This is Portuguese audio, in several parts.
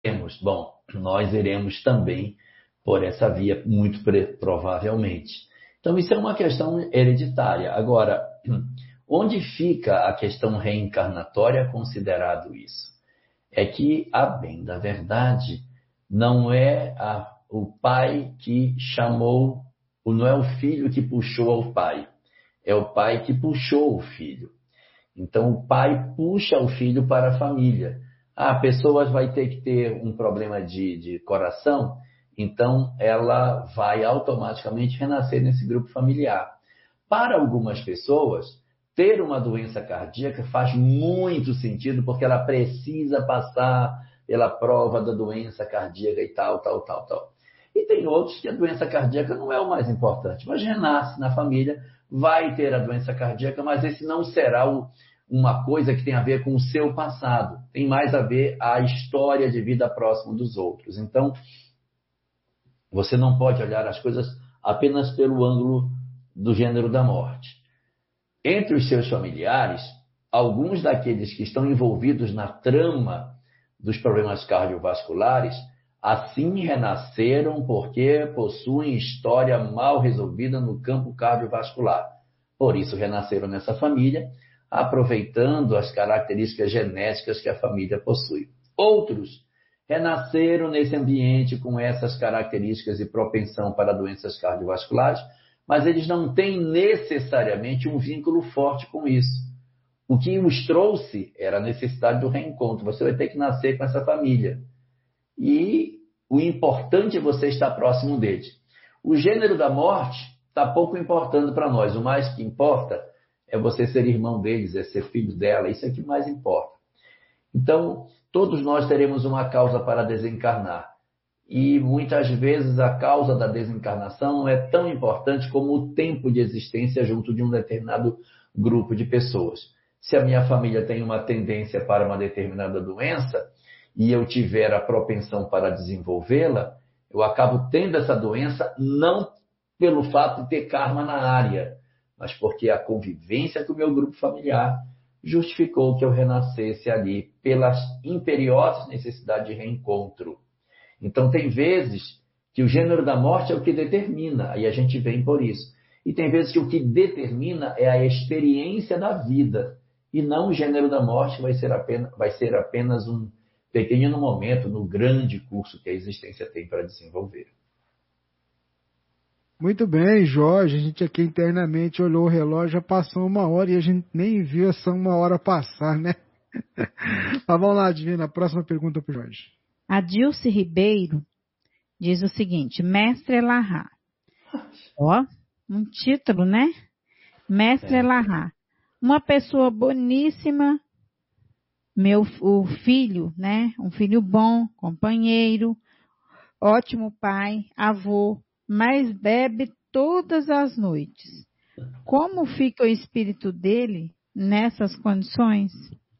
Bom, nós iremos também por essa via, muito provavelmente. Então, isso é uma questão hereditária. Agora, onde fica a questão reencarnatória considerado isso? É que, a bem da verdade, não é o pai que chamou, não é o filho que puxou ao pai, é o pai que puxou o filho. Então, o pai puxa o filho para a família. A pessoa vai ter que ter um problema de coração, então ela vai automaticamente renascer nesse grupo familiar. Para algumas pessoas, ter uma doença cardíaca faz muito sentido, porque ela precisa passar pela prova da doença cardíaca e tal. E tem outros que a doença cardíaca não é o mais importante, mas renasce na família, vai ter a doença cardíaca, mas esse não será uma coisa que tem a ver com o seu passado. Tem mais a ver a história de vida próxima dos outros. Então, você não pode olhar as coisas apenas pelo ângulo do gênero da morte. Entre os seus familiares, alguns daqueles que estão envolvidos na trama dos problemas cardiovasculares, assim renasceram porque possuem história mal resolvida no campo cardiovascular. Por isso renasceram nessa família, aproveitando as características genéticas que a família possui. Outros renasceram nesse ambiente com essas características e propensão para doenças cardiovasculares, mas eles não têm necessariamente um vínculo forte com isso. O que os trouxe era a necessidade do reencontro. Você vai ter que nascer com essa família. E o importante é você estar próximo deles. O gênero da morte está pouco importando para nós. O mais que importa é você ser irmão deles, é ser filho dela. Isso é que mais importa. Então, todos nós teremos uma causa para desencarnar. E muitas vezes a causa da desencarnação não é tão importante como o tempo de existência junto de um determinado grupo de pessoas. Se a minha família tem uma tendência para uma determinada doença e eu tiver a propensão para desenvolvê-la, eu acabo tendo essa doença não pelo fato de ter karma na área, mas porque a convivência com o meu grupo familiar justificou que eu renascesse ali pelas imperiosas necessidades de reencontro. Então, tem vezes que o gênero da morte é o que determina, aí a gente vem por isso. E tem vezes que o que determina é a experiência da vida, e não o gênero da morte vai ser apenas um pequeno momento no grande curso que a existência tem para desenvolver. Muito bem, Jorge. A gente aqui internamente olhou o relógio, já passou 1 hora e a gente nem viu essa 1 hora passar, né? Mas vamos lá, Divina, a próxima pergunta para o Jorge. A Dilce Ribeiro diz o seguinte: Mestre Elahá. Ó, um título, né? Mestre Elahá. Uma pessoa boníssima, o filho, né? Um filho bom, companheiro, ótimo pai, avô, mas bebe todas as noites. Como fica o espírito dele nessas condições?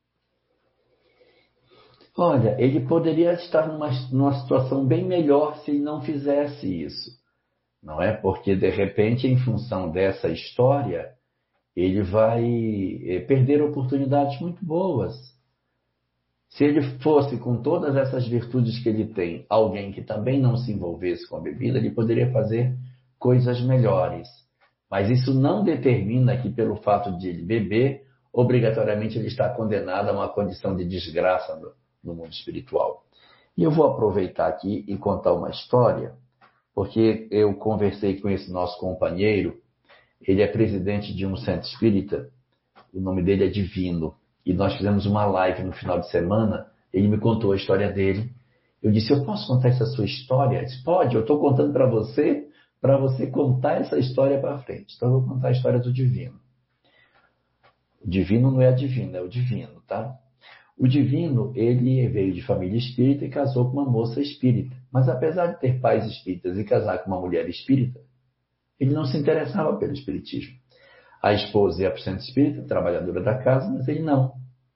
Olha, ele poderia estar numa situação bem melhor se ele não fizesse isso. Não é? Porque, de repente, em função dessa história, ele vai perder oportunidades muito boas. Se ele fosse, com todas essas virtudes que ele tem, alguém que também não se envolvesse com a bebida, ele poderia fazer coisas melhores. Mas isso não determina que, pelo fato de ele beber, obrigatoriamente ele está condenado a uma condição de desgraça no mundo espiritual. E eu vou aproveitar aqui e contar uma história, porque eu conversei com esse nosso companheiro, ele é presidente de um centro espírita, o nome dele é Divino, e nós fizemos uma live no final de semana, ele me contou a história dele. Eu disse, eu posso contar essa sua história? Ele disse, pode, eu estou contando para você contar essa história para frente. Então eu vou contar a história do Divino. O Divino não é a Divina, é o Divino, tá? O Divino, ele veio de família espírita e casou com uma moça espírita. Mas apesar de ter pais espíritas e casar com uma mulher espírita, ele não se interessava pelo espiritismo. A esposa ia para o centro espírita, trabalhadora da casa, mas ele não.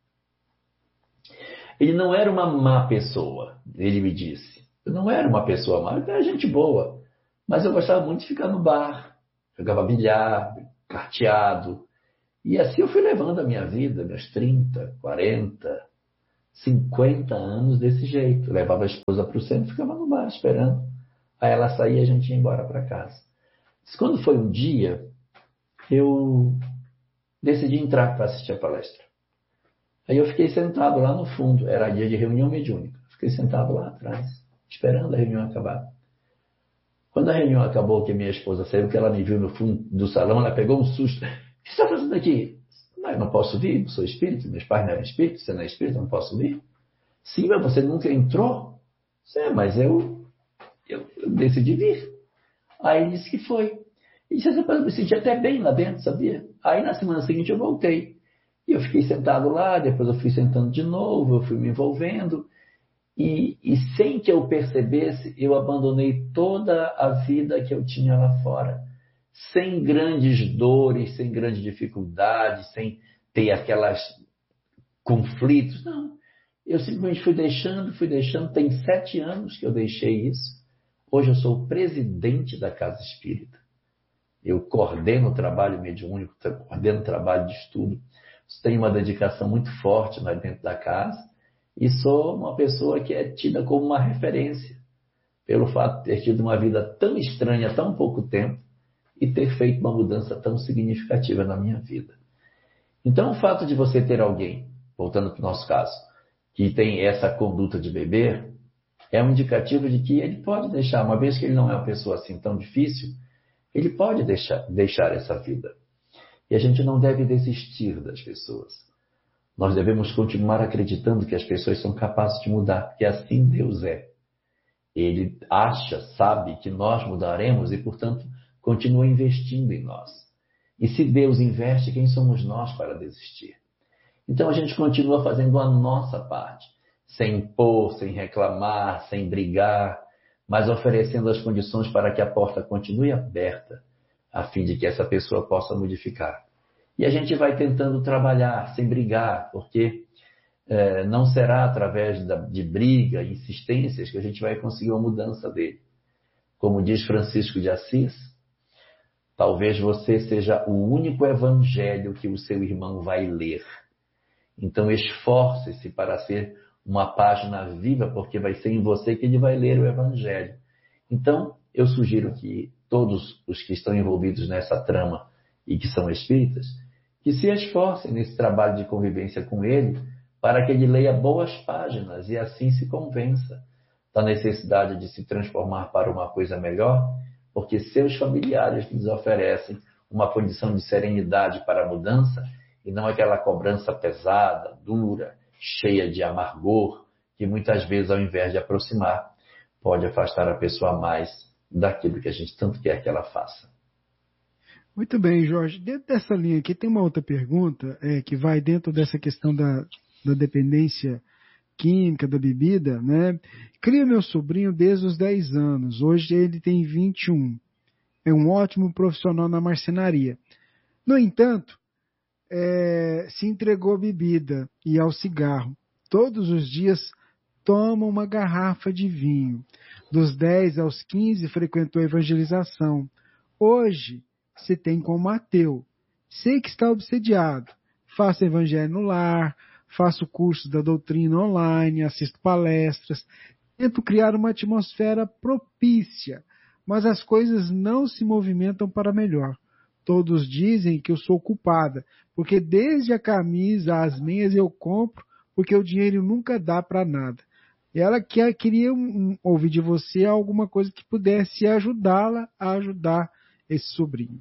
Ele não era uma má pessoa, ele me disse. Eu não era uma pessoa má, eu era gente boa. Mas eu gostava muito de ficar no bar. Jogava bilhar, carteado. E assim eu fui levando a minha vida, meus 30, 40, 50 anos desse jeito. Levava a esposa para o centro e ficava no bar esperando. Aí ela saía e a gente ia embora para casa. Quando foi um dia, eu decidi entrar para assistir a palestra. Aí eu fiquei sentado lá no fundo. Era dia de reunião mediúnica. Fiquei sentado lá atrás, esperando a reunião acabar. Quando a reunião acabou, que minha esposa saiu, que ela me viu no fundo do salão, ela pegou um susto. O que você está fazendo aqui? Eu não posso vir, eu sou espírito, meus pais não eram espíritos, você não é espírito, eu não posso vir. Sim, mas você nunca entrou? Sim, mas eu decidi vir. Aí ele disse que foi. E disse, eu me senti até bem lá dentro, sabia? Aí na semana seguinte eu voltei. E eu fiquei sentado lá, depois eu fui sentando de novo, eu fui me envolvendo. E sem que eu percebesse, eu abandonei toda a vida que eu tinha lá fora. Sem grandes dores, sem grandes dificuldades, sem ter aquelas conflitos. Não. Eu simplesmente fui deixando. Tem 7 anos que eu deixei isso. Hoje eu sou o presidente da Casa Espírita. Eu coordeno o trabalho mediúnico, coordeno o trabalho de estudo. Tenho uma dedicação muito forte lá dentro da casa. E sou uma pessoa que é tida como uma referência. Pelo fato de ter tido uma vida tão estranha há tão pouco tempo. E ter feito uma mudança tão significativa na minha vida. Então, o fato de você ter alguém, voltando para o nosso caso, que tem essa conduta de beber, é um indicativo de que ele pode deixar, uma vez que ele não é uma pessoa assim tão difícil, ele pode deixar essa vida. E a gente não deve desistir das pessoas. Nós devemos continuar acreditando que as pessoas são capazes de mudar, porque assim Deus é. Ele sabe que nós mudaremos e, portanto, continua investindo em nós. E se Deus investe, quem somos nós para desistir? Então a gente continua fazendo a nossa parte, sem impor, sem reclamar, sem brigar, mas oferecendo as condições para que a porta continue aberta, a fim de que essa pessoa possa modificar. E a gente vai tentando trabalhar sem brigar, porque não será através de briga, insistências, que a gente vai conseguir uma mudança dele. Como diz Francisco de Assis, talvez você seja o único evangelho que o seu irmão vai ler. Então esforce-se para ser uma página viva, porque vai ser em você que ele vai ler o evangelho. Então eu sugiro que todos os que estão envolvidos nessa trama e que são espíritas, que se esforcem nesse trabalho de convivência com ele, para que ele leia boas páginas e assim se convença da necessidade de se transformar para uma coisa melhor, porque seus familiares lhes oferecem uma condição de serenidade para a mudança e não aquela cobrança pesada, dura, cheia de amargor, que muitas vezes, ao invés de aproximar, pode afastar a pessoa mais daquilo que a gente tanto quer que ela faça. Muito bem, Jorge. Dentro dessa linha aqui tem uma outra pergunta que vai dentro dessa questão da dependência química da bebida, né? Crio meu sobrinho desde os 10 anos. Hoje ele tem 21. É um ótimo profissional na marcenaria. No entanto, se entregou à bebida e ao cigarro. Todos os dias toma uma garrafa de vinho. Dos 10 aos 15 frequentou a evangelização. Hoje se tem como ateu. Sei que está obsediado. Faço evangelho no lar, faço cursos da doutrina online, assisto palestras, tento criar uma atmosfera propícia, mas as coisas não se movimentam para melhor. Todos dizem que eu sou culpada, porque desde a camisa às meias eu compro, porque o dinheiro nunca dá para nada. E ela queria ouvir de você alguma coisa que pudesse ajudá-la a ajudar esse sobrinho.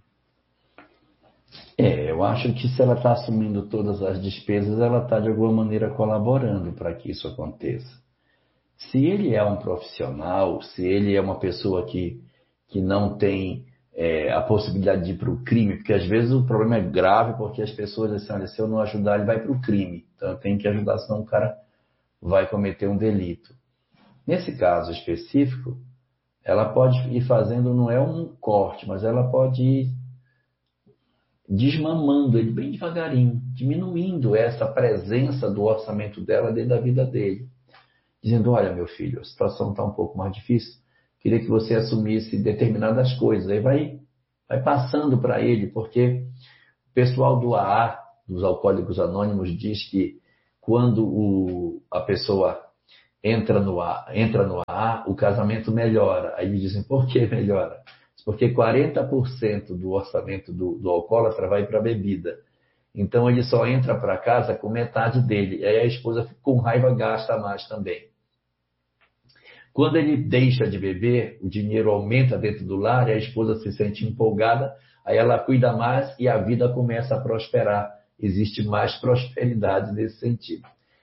Eu acho que se ela está assumindo todas as despesas, ela está de alguma maneira colaborando para que isso aconteça. Se ele é um profissional, se ele é uma pessoa que não tem a possibilidade de ir para o crime, porque às vezes o problema é grave porque as pessoas dizem, olha, se eu não ajudar, ele vai para o crime. Então eu tenho que ajudar, senão o cara vai cometer um delito. Nesse caso específico, ela pode ir fazendo, não é um corte, mas ela pode ir desmamando ele bem devagarinho, diminuindo essa presença do orçamento dela dentro da vida dele. Dizendo, olha, meu filho, a situação está um pouco mais difícil, queria que você assumisse determinadas coisas. Aí vai passando para ele, porque o pessoal do AA, dos Alcoólicos Anônimos, diz que quando a pessoa entra no AA, o casamento melhora. Aí me dizem, por que melhora? Porque 40% do orçamento do alcoólatra vai para a bebida. Então ele só entra para casa com metade dele. E aí a esposa, com raiva, gasta mais também. Quando ele deixa de beber, o dinheiro aumenta dentro do lar e a esposa se sente empolgada, aí ela cuida mais e a vida começa a prosperar. Existe mais prosperidade nesse sentido.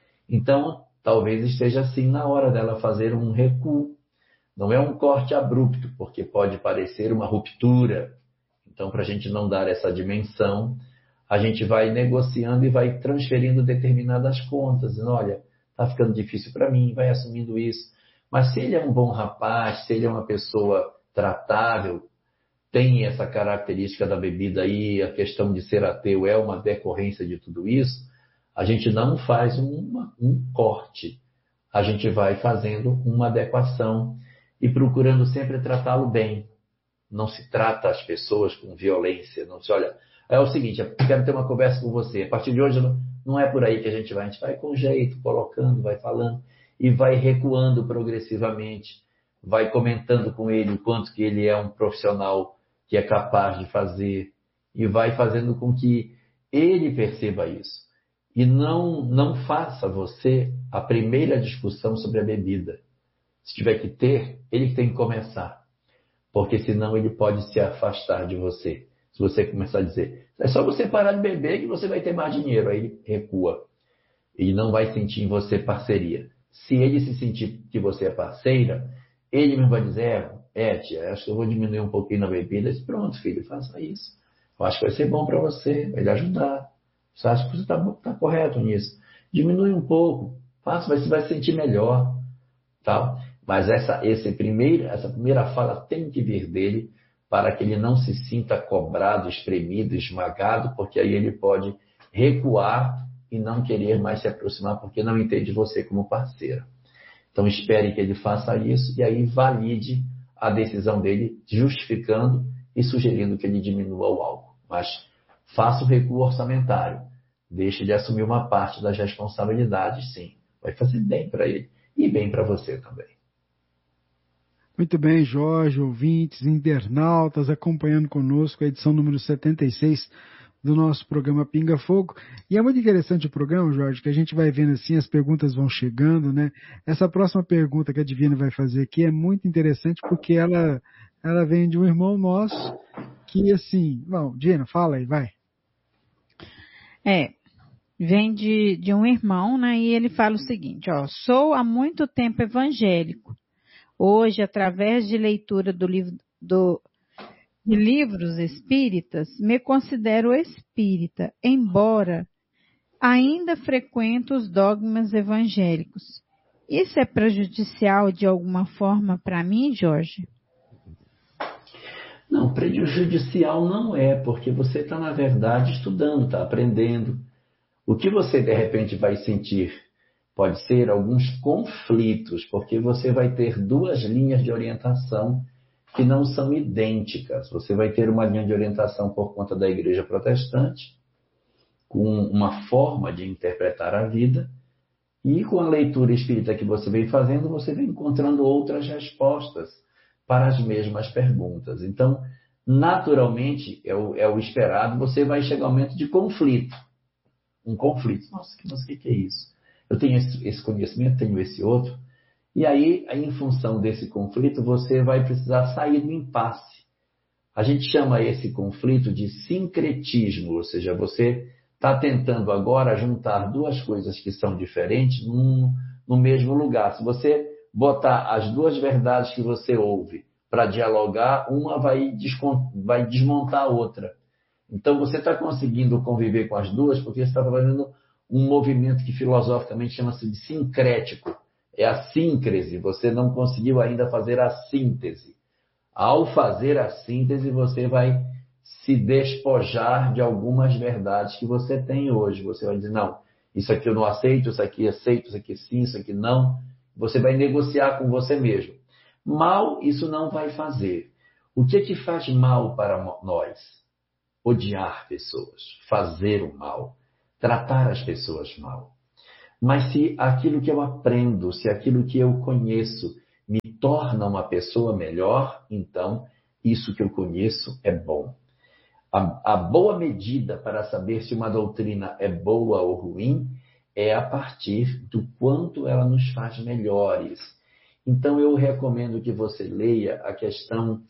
Então, talvez esteja assim na hora dela fazer um recuo. Não é um corte abrupto, porque pode parecer uma ruptura. Então, para a gente não dar essa dimensão, a gente vai negociando e vai transferindo determinadas contas. Dizendo, olha, está ficando difícil para mim, vai assumindo isso. Mas se ele é um bom rapaz, se ele é uma pessoa tratável, tem essa característica da bebida aí, a questão de ser ateu é uma decorrência de tudo isso, a gente não faz um corte. A gente vai fazendo uma adequação e procurando sempre tratá-lo bem. Não se trata as pessoas com violência. Não se olha, é o seguinte, eu quero ter uma conversa com você. A partir de hoje não é por aí que a gente vai com jeito, colocando, vai falando e vai recuando progressivamente, vai comentando com ele o quanto que ele é um profissional que é capaz de fazer e vai fazendo com que ele perceba isso. E não faça você a primeira discussão sobre a bebida. Se tiver que ter, ele tem que começar. Porque senão ele pode se afastar de você. Se você começar a dizer, é só você parar de beber que você vai ter mais dinheiro. Aí ele recua. Ele não vai sentir em você parceria. Se ele se sentir que você é parceira, ele mesmo vai dizer, tia, acho que eu vou diminuir um pouquinho na bebida. Eu disse, pronto, filho, faça isso. Eu acho que vai ser bom para você, vai lhe ajudar. Você acha que você está correto nisso? Diminui um pouco, faça, você vai se sentir melhor. Tal. Mas essa primeira fala tem que vir dele para que ele não se sinta cobrado, espremido, esmagado, porque aí ele pode recuar e não querer mais se aproximar porque não entende você como parceira. Então espere que ele faça isso e aí valide a decisão dele, justificando e sugerindo que ele diminua o álcool. Mas faça o recuo orçamentário. Deixe de assumir uma parte das responsabilidades, sim. Vai fazer bem para ele e bem para você também. Muito bem, Jorge, ouvintes, internautas, acompanhando conosco a edição número 76 do nosso programa Pinga Fogo. E é muito interessante o programa, Jorge, que a gente vai vendo assim, as perguntas vão chegando, né? Essa próxima pergunta que a Divina vai fazer aqui é muito interessante porque ela vem de um irmão nosso que, assim... Bom, Divina, fala aí, vai. Vem de um irmão, né? E ele fala o seguinte, sou há muito tempo evangélico. Hoje, através de leitura de livros espíritas, me considero espírita, embora ainda frequento os dogmas evangélicos. Isso é prejudicial de alguma forma para mim, Jorge? Não, prejudicial não é, porque você está, na verdade, estudando, está aprendendo. O que você, de repente, vai sentir pode ser alguns conflitos, porque você vai ter duas linhas de orientação que não são idênticas. Você vai ter uma linha de orientação por conta da Igreja Protestante, com uma forma de interpretar a vida, e com a leitura espírita que você vem fazendo, você vem encontrando outras respostas para as mesmas perguntas. Então, naturalmente, é o esperado, você vai chegar ao momento de conflito. Um conflito. Nossa, mas o que é isso? Eu tenho esse conhecimento, tenho esse outro. E aí, em função desse conflito, você vai precisar sair do impasse. A gente chama esse conflito de sincretismo, ou seja, você está tentando agora juntar duas coisas que são diferentes no mesmo lugar. Se você botar as duas verdades que você ouve para dialogar, uma vai desmontar a outra. Então, você está conseguindo conviver com as duas porque você está fazendo um movimento que filosoficamente chama-se de sincrético. É a síncrese. Você não conseguiu ainda fazer a síntese. Ao fazer a síntese, você vai se despojar de algumas verdades que você tem hoje. Você vai dizer, não, isso aqui eu não aceito, isso aqui aceito, isso aqui sim, isso aqui não. Você vai negociar com você mesmo. Mal, isso não vai fazer. O que faz mal para nós? Odiar pessoas, fazer o mal, tratar as pessoas mal. Mas se aquilo que eu aprendo, se aquilo que eu conheço me torna uma pessoa melhor, então isso que eu conheço é bom. A boa medida para saber se uma doutrina é boa ou ruim é a partir do quanto ela nos faz melhores. Então eu recomendo que você leia a questão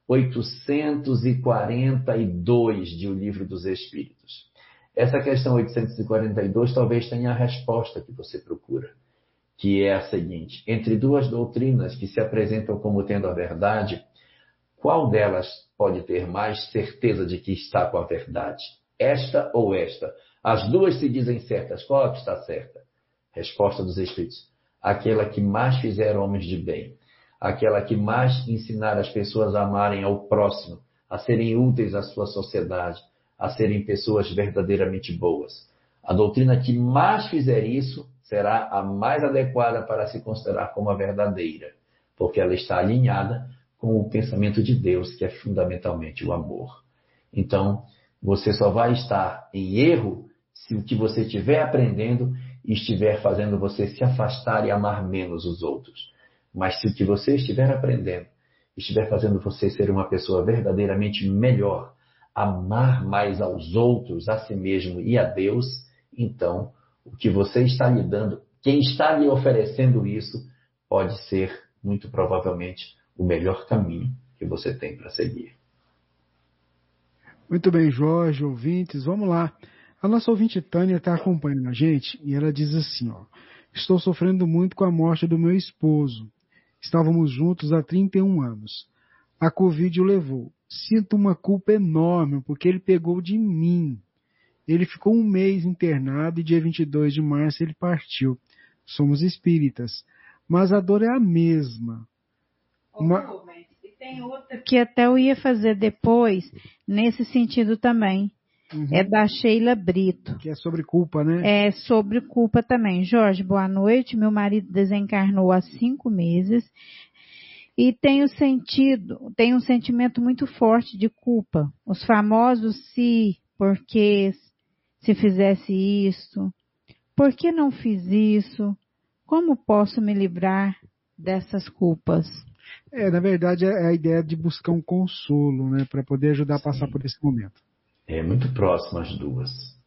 842 de O Livro dos Espíritos. Essa questão 842 talvez tenha a resposta que você procura, que é a seguinte: entre duas doutrinas que se apresentam como tendo a verdade, qual delas pode ter mais certeza de que está com a verdade? Esta ou esta? As duas se dizem certas. Qual é que está certa? Resposta dos Espíritos: aquela que mais fizer homens de bem, aquela que mais ensinar as pessoas a amarem ao próximo, a serem úteis à sua sociedade, a serem pessoas verdadeiramente boas. A doutrina que mais fizer isso será a mais adequada para se considerar como a verdadeira, porque ela está alinhada com o pensamento de Deus, que é fundamentalmente o amor. Então, você só vai estar em erro se o que você estiver aprendendo estiver fazendo você se afastar e amar menos os outros. Mas se o que você estiver aprendendo estiver fazendo você ser uma pessoa verdadeiramente melhor, amar mais aos outros, a si mesmo e a Deus, então o que você está lhe dando, quem está lhe oferecendo isso, pode ser, muito provavelmente, o melhor caminho que você tem para seguir. Muito bem, Jorge, ouvintes, vamos lá. A nossa ouvinte Tânia está acompanhando a gente e ela diz assim, ó: estou sofrendo muito com a morte do meu esposo. Estávamos juntos há 31 anos. A Covid o levou. Sinto uma culpa enorme porque ele pegou de mim. Ele ficou um mês internado e dia 22 de março ele partiu. Somos espíritas, mas a dor é a mesma. E tem outra que até eu ia fazer depois, nesse sentido também. É da Sheila Brito. Que é sobre culpa, né? É sobre culpa também. Jorge, boa noite. Meu marido desencarnou há 5 meses e tenho um sentimento muito forte de culpa. Os famosos se, porque, se fizesse isso, por que não fiz isso? Como posso me livrar dessas culpas? Na verdade, é a ideia de buscar um consolo, né? Para poder ajudar a passar por esse momento. É muito próximo as duas.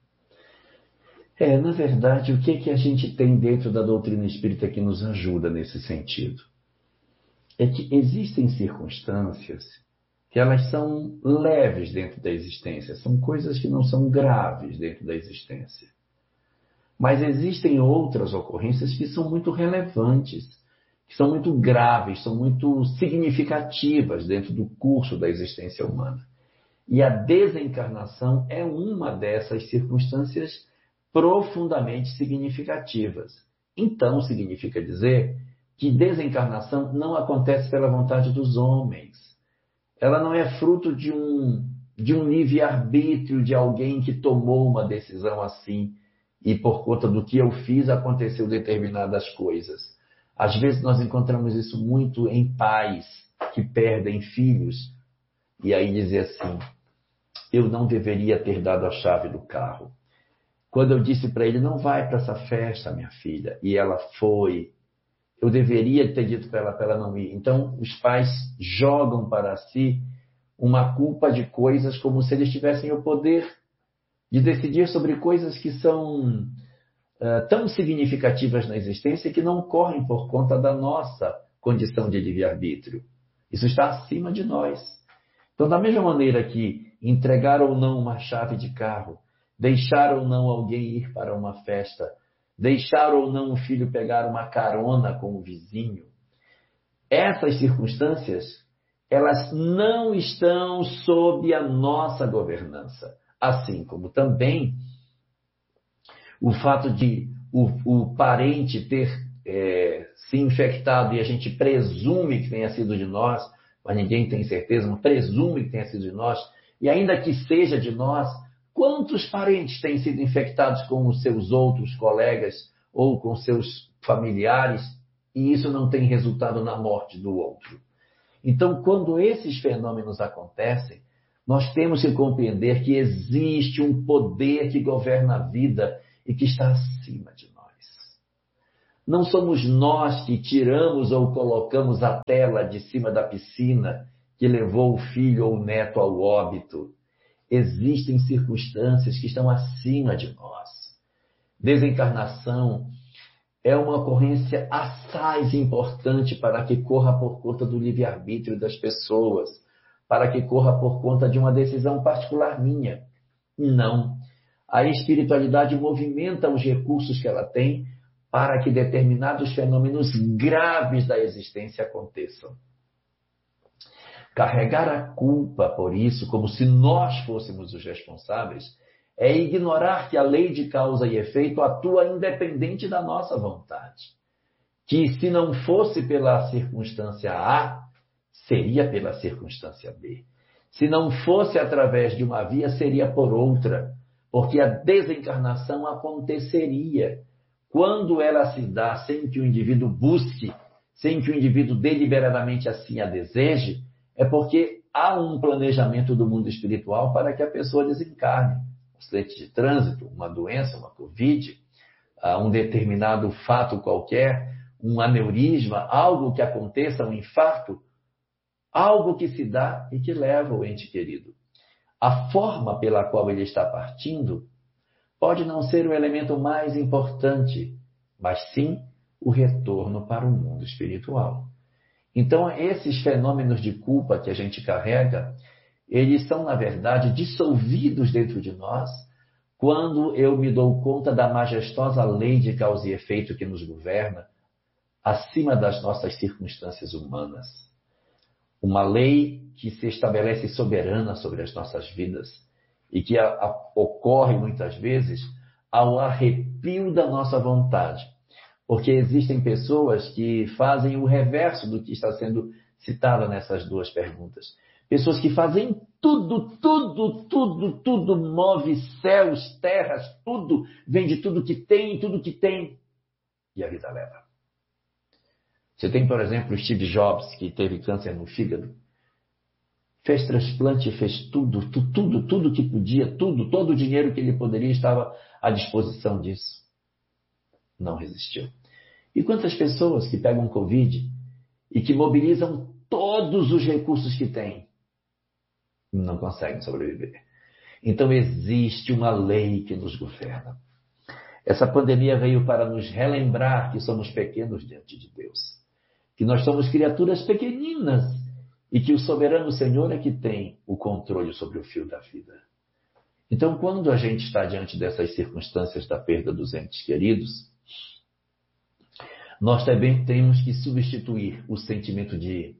Na verdade, o que a gente tem dentro da doutrina espírita que nos ajuda nesse sentido? É que existem circunstâncias que elas são leves dentro da existência, são coisas que não são graves dentro da existência. Mas existem outras ocorrências que são muito relevantes, que são muito graves, são muito significativas dentro do curso da existência humana. E a desencarnação é uma dessas circunstâncias profundamente significativas. Então, significa dizer que desencarnação não acontece pela vontade dos homens. Ela não é fruto de um livre-arbítrio de alguém que tomou uma decisão assim e por conta do que eu fiz aconteceu determinadas coisas. Às vezes nós encontramos isso muito em pais que perdem filhos e aí dizer assim: eu não deveria ter dado a chave do carro. Quando eu disse para ele: não vai para essa festa, minha filha, e ela foi, eu deveria ter dito para ela não ir. Então, os pais jogam para si uma culpa de coisas como se eles tivessem o poder de decidir sobre coisas que são tão significativas na existência que não ocorrem por conta da nossa condição de livre-arbítrio. Isso está acima de nós. Então, da mesma maneira que entregar ou não uma chave de carro, deixar ou não alguém ir para uma festa, deixar ou não o filho pegar uma carona com o vizinho, essas circunstâncias, elas não estão sob a nossa governança. Assim como também o fato de o parente ter se infectado e a gente presume que tenha sido de nós, mas ninguém tem certeza, mas presume que tenha sido de nós, e ainda que seja de nós, quantos parentes têm sido infectados com os seus outros colegas ou com seus familiares, e isso não tem resultado na morte do outro? Então, quando esses fenômenos acontecem, nós temos que compreender que existe um poder que governa a vida e que está acima de nós. Não somos nós que tiramos ou colocamos a tela de cima da piscina que levou o filho ou o neto ao óbito. Existem circunstâncias que estão acima de nós. Desencarnação é uma ocorrência assaz importante para que corra por conta do livre-arbítrio das pessoas, para que corra por conta de uma decisão particular minha. Não. A espiritualidade movimenta os recursos que ela tem para que determinados fenômenos graves da existência aconteçam. Carregar a culpa por isso, como se nós fôssemos os responsáveis, é ignorar que a lei de causa e efeito atua independente da nossa vontade. Que se não fosse pela circunstância A, seria pela circunstância B. Se não fosse através de uma via, seria por outra, porque a desencarnação aconteceria quando ela se dá sem que o indivíduo busque, sem que o indivíduo deliberadamente assim a deseje, é porque há um planejamento do mundo espiritual para que a pessoa desencarne. Um acidente de trânsito, uma doença, uma Covid, um determinado fato qualquer, um aneurisma, algo que aconteça, um infarto, algo que se dá e que leva o ente querido. A forma pela qual ele está partindo pode não ser o elemento mais importante, mas sim o retorno para o mundo espiritual. Então, esses fenômenos de culpa que a gente carrega, eles são, na verdade, dissolvidos dentro de nós quando eu me dou conta da majestosa lei de causa e efeito que nos governa acima das nossas circunstâncias humanas. Uma lei que se estabelece soberana sobre as nossas vidas e que ocorre muitas vezes ao arrepio da nossa vontade. Porque existem pessoas que fazem o reverso do que está sendo citado nessas duas perguntas. Pessoas que fazem tudo, move céus, terras, tudo, vende tudo que tem, e a vida leva. Você tem, por exemplo, o Steve Jobs, que teve câncer no fígado. Fez transplante, fez tudo que podia, todo o dinheiro que ele poderia estava à disposição disso. Não resistiu. E quantas pessoas que pegam Covid e que mobilizam todos os recursos que têm, não conseguem sobreviver. Então existe uma lei que nos governa. Essa pandemia veio para nos relembrar que somos pequenos diante de Deus, que nós somos criaturas pequeninas e que o soberano Senhor é que tem o controle sobre o fio da vida. Então, quando a gente está diante dessas circunstâncias da perda dos entes queridos, nós também temos que substituir o sentimento de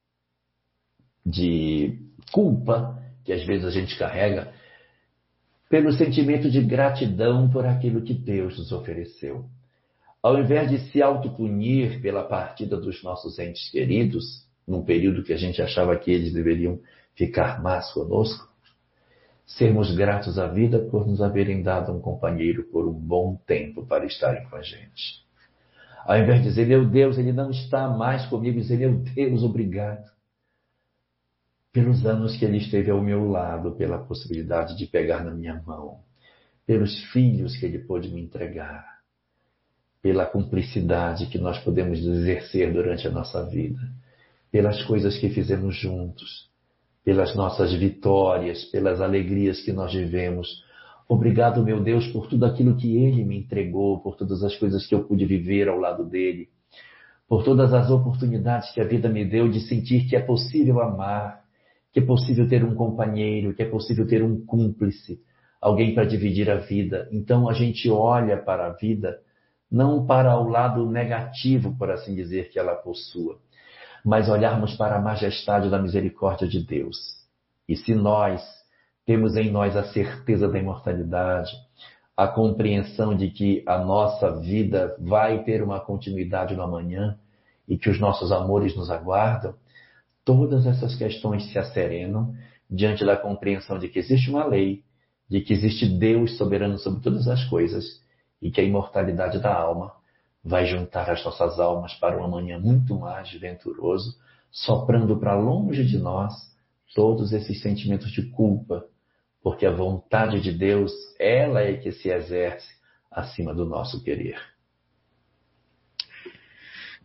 culpa, que às vezes a gente carrega, pelo sentimento de gratidão por aquilo que Deus nos ofereceu. Ao invés de se autopunir pela partida dos nossos entes queridos, num período que a gente achava que eles deveriam ficar mais conosco, sermos gratos à vida por nos haverem dado um companheiro por um bom tempo para estarem com a gente. Ao invés de dizer, meu Deus, ele não está mais comigo, dizer, meu Deus, obrigado pelos anos que ele esteve ao meu lado, pela possibilidade de pegar na minha mão, pelos filhos que ele pôde me entregar, pela cumplicidade que nós podemos exercer durante a nossa vida, pelas coisas que fizemos juntos, pelas nossas vitórias, pelas alegrias que nós vivemos. Obrigado, meu Deus, por tudo aquilo que Ele me entregou, por todas as coisas que eu pude viver ao lado dEle, por todas as oportunidades que a vida me deu de sentir que é possível amar, que é possível ter um companheiro, que é possível ter um cúmplice, alguém para dividir a vida. Então a gente olha para a vida não para o lado negativo, por assim dizer, que ela possua, mas olharmos para a majestade da misericórdia de Deus. E se nós temos em nós a certeza da imortalidade, a compreensão de que a nossa vida vai ter uma continuidade no amanhã e que os nossos amores nos aguardam, todas essas questões se asserenam diante da compreensão de que existe uma lei, de que existe Deus soberano sobre todas as coisas e que a imortalidade da alma vai juntar as nossas almas para um amanhã muito mais venturoso, soprando para longe de nós todos esses sentimentos de culpa, porque a vontade de Deus, ela é que se exerce acima do nosso querer.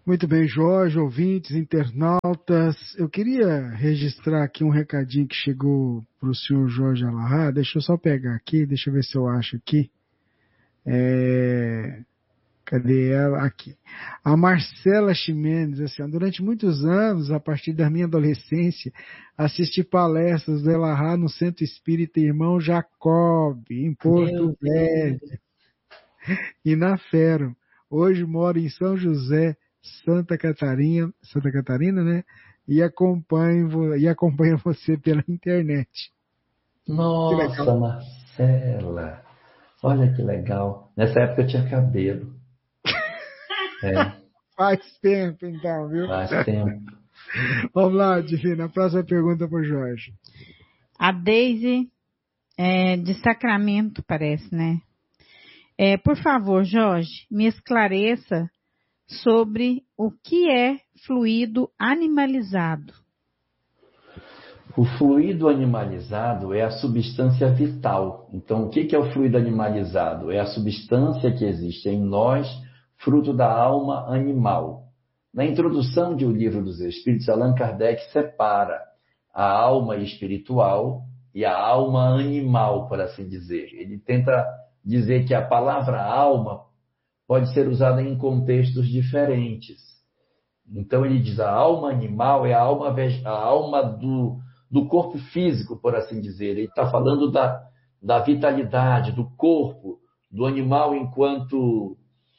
Muito bem, Jorge, ouvintes, internautas. Eu queria registrar aqui um recadinho que chegou para o senhor Jorge Alahá. Deixa eu só pegar aqui, deixa eu ver se eu acho aqui. Cadê ela? Aqui. A Marcela Ximenes, assim, durante muitos anos, a partir da minha adolescência, assisti palestras do Elahá no Centro Espírita Irmão Jacob, em Porto Velho, e na Fero. Hoje moro em São José, Santa Catarina, né? E acompanho você pela internet. Nossa, Marcela, olha que legal. Nessa época eu tinha cabelo. Faz tempo, então, viu? Faz tempo. Vamos lá, Divina. A próxima pergunta para o Jorge. A Deise, de Sacramento, parece, né? Por favor, Jorge, me esclareça sobre o que é fluido animalizado. O fluido animalizado é a substância vital. Então, o que é o fluido animalizado? É a substância que existe em nós, fruto da alma animal. Na introdução de O Livro dos Espíritos, Allan Kardec separa a alma espiritual e a alma animal, por assim dizer. Ele tenta dizer que a palavra alma pode ser usada em contextos diferentes. Então, ele diz a alma animal é a alma do corpo físico, por assim dizer. Ele está falando da vitalidade, do corpo, do animal enquanto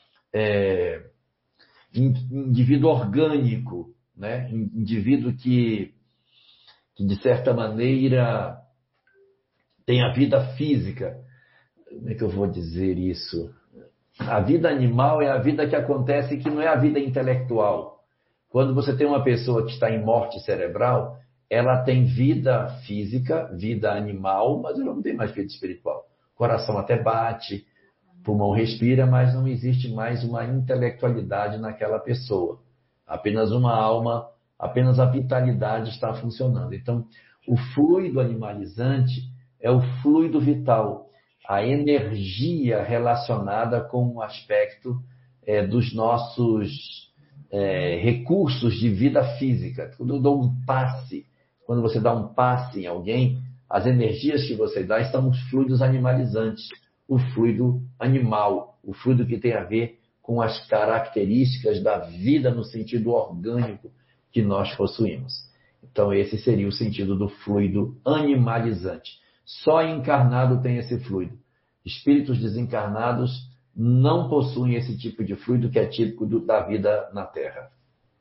indivíduo orgânico, né? Indivíduo que, de certa maneira, tem a vida física. Como é que eu vou dizer isso? A vida animal é a vida que acontece, que não é a vida intelectual. Quando você tem uma pessoa que está em morte cerebral, ela tem vida física, vida animal, mas ela não tem mais vida espiritual. O coração até bate, o pulmão respira, mas não existe mais uma intelectualidade naquela pessoa. Apenas uma alma, apenas a vitalidade está funcionando. Então, o fluido animalizante é o fluido vital, a energia relacionada com o aspecto dos nossos recursos de vida física. Quando eu dou um passe, quando você dá um passe em alguém, as energias que você dá estão nos fluidos animalizantes, o fluido animal, o fluido que tem a ver com as características da vida no sentido orgânico que nós possuímos. Então, esse seria o sentido do fluido animalizante. Só encarnado tem esse fluido. Espíritos desencarnados não possuem esse tipo de fluido que é típico da vida na Terra.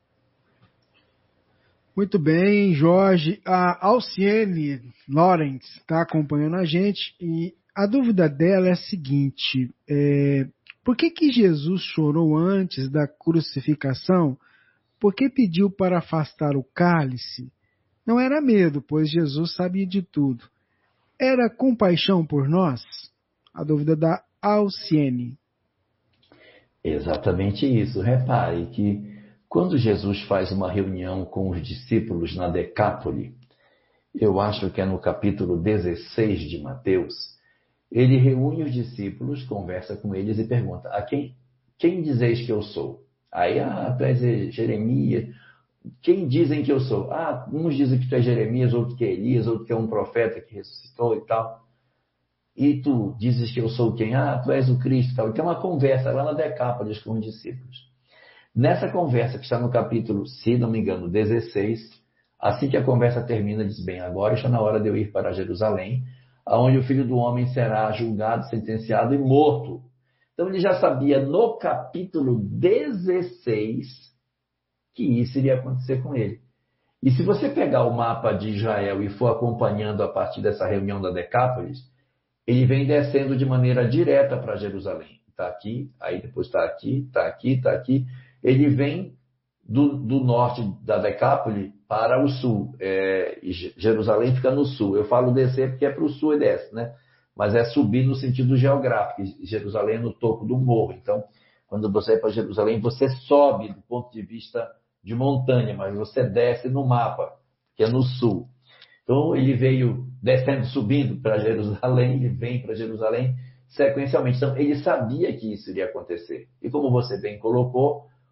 Muito bem, Jorge. A Alciene Lawrence está acompanhando a gente e a dúvida dela é a seguinte: por que Jesus chorou antes da crucificação? Por que pediu para afastar o cálice? Não era medo, pois Jesus sabia de tudo. Era compaixão por nós? A dúvida da Alciene. Exatamente isso. Repare que quando Jesus faz uma reunião com os discípulos na Decápole, eu acho que é no capítulo 16 de Mateus, ele reúne os discípulos, conversa com eles e pergunta: a quem dizeis que eu sou? Aí, tu és Jeremias. Quem dizem que eu sou? Uns dizem que tu és Jeremias, outros que é Elias, outros que é um profeta que ressuscitou e tal. E tu dizes que eu sou quem? Tu és o Cristo e tal. Então, uma conversa lá na Decápolis com os discípulos. Nessa conversa, que está no capítulo, se não me engano, 16, assim que a conversa termina, diz: bem, agora está na hora de eu ir para Jerusalém, aonde o Filho do Homem será julgado, sentenciado e morto. Então, ele já sabia no capítulo 16 que isso iria acontecer com ele. E se você pegar o mapa de Israel e for acompanhando a partir dessa reunião da Decápolis, ele vem descendo de maneira direta para Jerusalém. Está aqui, aí depois está aqui, está aqui, está aqui. Ele vem do norte da Decápole para o sul. Jerusalém fica no sul. Eu falo descer porque é para o sul e desce, né? Mas é subir no sentido geográfico. Jerusalém é no topo do morro. Então, quando você vai para Jerusalém, você sobe do ponto de vista de montanha, mas você desce no mapa, que é no sul. Então, ele veio descendo, subindo para Jerusalém, ele vem para Jerusalém sequencialmente. Então, ele sabia que isso iria acontecer. E como você bem colocou,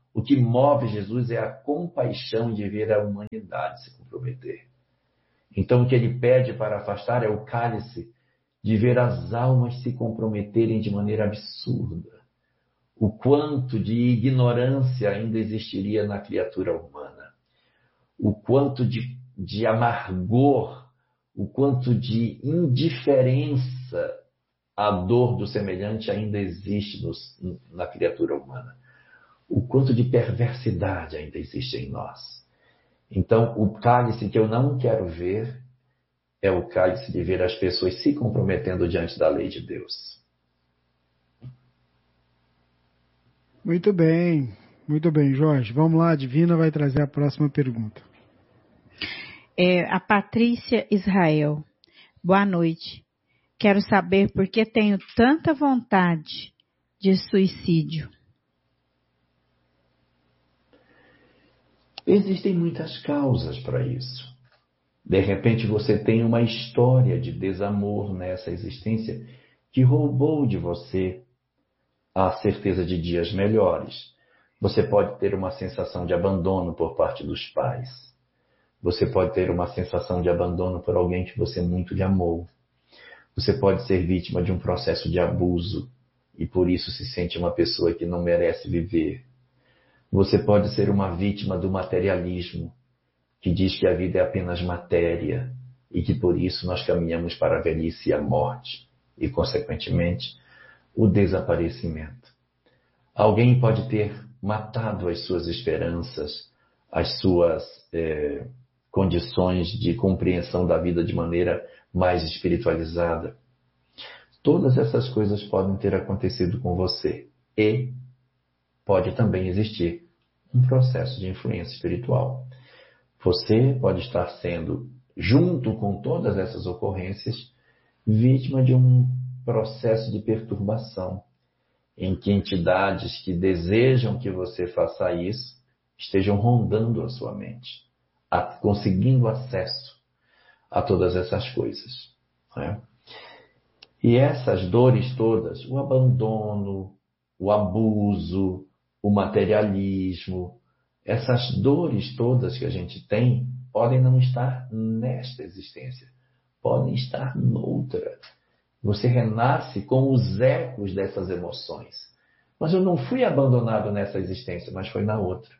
O que move Jesus é a compaixão de ver a humanidade se comprometer. Então, o que ele pede para afastar é o cálice de ver as almas se comprometerem de maneira absurda. O quanto de ignorância ainda existiria na criatura humana. O quanto de amargor, o quanto de indiferença à dor do semelhante ainda existe na criatura humana. O quanto de perversidade ainda existe em nós. Então, o cálice que eu não quero ver é o cálice de ver as pessoas se comprometendo diante da lei de Deus. Muito bem, Jorge. Vamos lá, a Divina vai trazer a próxima pergunta. A Patrícia Israel. Boa noite. Quero saber por que tenho tanta vontade de suicídio. Existem muitas causas para isso. De repente você tem uma história de desamor nessa existência que roubou de você a certeza de dias melhores. Você pode ter uma sensação de abandono por parte dos pais. Você pode ter uma sensação de abandono por alguém que você muito lhe amou. Você pode ser vítima de um processo de abuso e por isso se sente uma pessoa que não merece viver. Você pode ser uma vítima do materialismo, que diz que a vida é apenas matéria e que por isso nós caminhamos para a velhice e a morte e, consequentemente, o desaparecimento. Alguém pode ter matado as suas esperanças, as suas condições de compreensão da vida de maneira mais espiritualizada. Todas essas coisas podem ter acontecido com você e pode também existir um processo de influência espiritual. Você pode estar sendo, junto com todas essas ocorrências, vítima de um processo de perturbação, em que entidades que desejam que você faça isso estejam rondando a sua mente, conseguindo acesso a todas essas coisas. Né? E essas dores todas, o abandono, o abuso, o materialismo, essas dores todas que a gente tem podem não estar nesta existência, podem estar noutra. Você renasce com os ecos dessas emoções. Mas eu não fui abandonado nessa existência, mas foi na outra.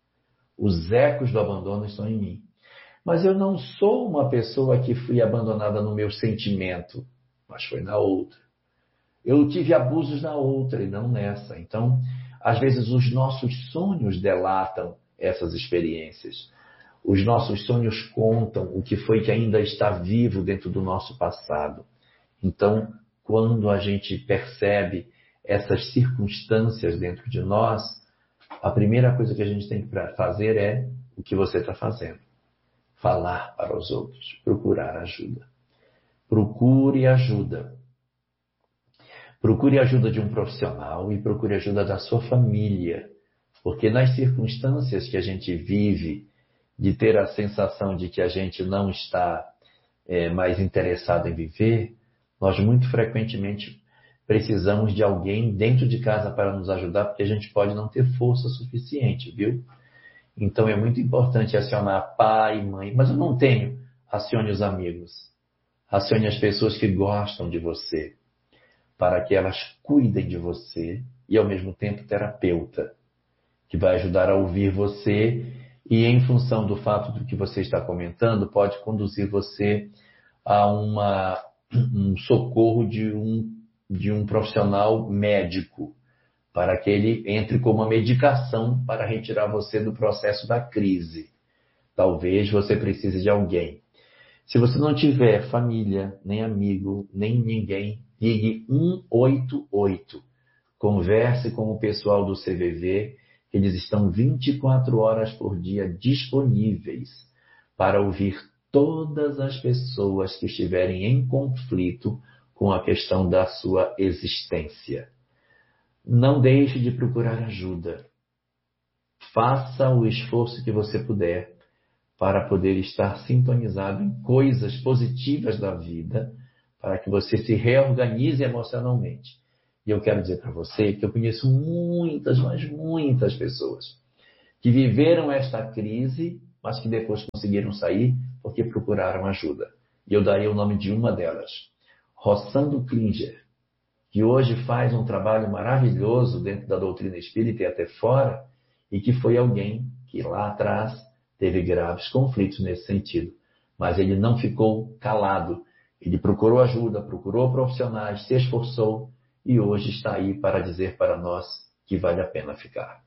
Os ecos do abandono estão em mim. Mas eu não sou uma pessoa que fui abandonada no meu sentimento, mas foi na outra. Eu tive abusos na outra e não nessa. Então, às vezes os nossos sonhos delatam essas experiências. Os nossos sonhos contam o que foi que ainda está vivo dentro do nosso passado. Então, quando a gente percebe essas circunstâncias dentro de nós, a primeira coisa que a gente tem que fazer é o que você está fazendo. Falar para os outros, procurar ajuda. Procure ajuda. Procure ajuda de um profissional e procure ajuda da sua família. Porque nas circunstâncias que a gente vive, de ter a sensação de que a gente não está mais interessado em viver, nós muito frequentemente precisamos de alguém dentro de casa para nos ajudar, porque a gente pode não ter força suficiente, viu? Então é muito importante acionar pai, mãe, mas eu não tenho. Acione os amigos. Acione as pessoas que gostam de você, para que elas cuidem de você e ao mesmo tempo terapeuta, que vai ajudar a ouvir você e em função do fato do que você está comentando, pode conduzir você a um socorro de um profissional médico, para que ele entre com uma medicação para retirar você do processo da crise. Talvez você precise de alguém. Se você não tiver família, nem amigo, nem ninguém, ligue 188. Converse com o pessoal do CVV, eles estão 24 horas por dia disponíveis para ouvir todas as pessoas que estiverem em conflito com a questão da sua existência. Não deixe de procurar ajuda. Faça o esforço que você puder para poder estar sintonizado em coisas positivas da vida, para que você se reorganize emocionalmente. E eu quero dizer para você que eu conheço muitas, mas muitas pessoas que viveram esta crise, mas que depois conseguiram sair porque procuraram ajuda. E eu daria o nome de uma delas, Rossando Klinger, que hoje faz um trabalho maravilhoso dentro da doutrina espírita e até fora, e que foi alguém que lá atrás teve graves conflitos nesse sentido. Mas ele não ficou calado. Ele procurou ajuda, procurou profissionais, se esforçou e hoje está aí para dizer para nós que vale a pena ficar.